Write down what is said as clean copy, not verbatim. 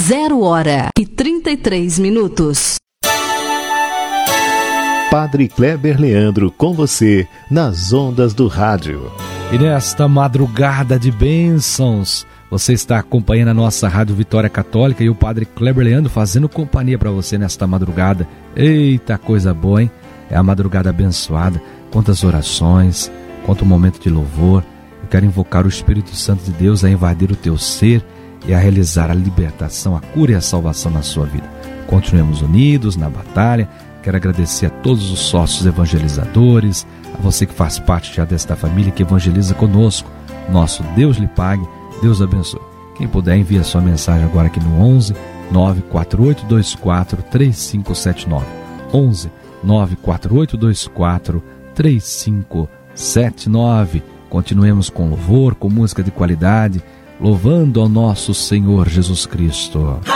0h33. Padre Kleber Leandro com você nas ondas do rádio. E nesta madrugada de bênçãos, você está acompanhando a nossa Rádio Vitória Católica e o Padre Kleber Leandro fazendo companhia para você nesta madrugada. Eita, coisa boa, hein? É a madrugada abençoada. Quantas orações, quanto momento de louvor. Eu quero invocar o Espírito Santo de Deus a invadir o teu ser e a realizar a libertação, a cura e a salvação na sua vida. Continuemos unidos na batalha. Quero agradecer a todos os sócios evangelizadores, a você que faz parte já desta família que evangeliza conosco. Nosso Deus lhe pague, Deus abençoe. Quem puder, envie a sua mensagem agora aqui no 11 94824 3579. 11 94824 3579. Continuemos com louvor, com música de qualidade, louvando ao nosso Senhor Jesus Cristo.